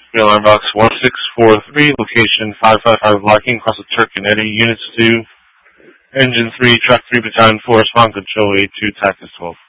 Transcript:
Alarm box 1643, location 555 Larking, across the Turk and Eddy, Units 2, Engine 3, Track 3, Battalion 4, Spawn Control 82, Tactics 12.